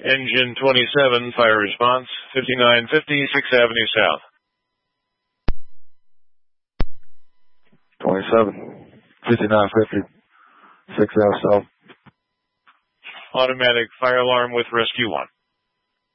Engine 27, fire response, 5950 6th Avenue South. 27, 5950 6th Ave South. Automatic fire alarm with Rescue 1.